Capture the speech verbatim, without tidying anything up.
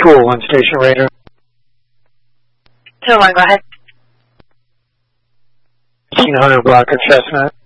two oh one Station Radar. two oh one, go ahead. fifteen hundred block of Chestnut.